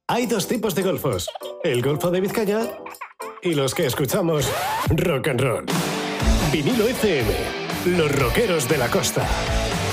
Hay dos tipos de golfos, el Golfo de Vizcaya y los que escuchamos rock and roll. Vinilo FM, los rockeros de la costa.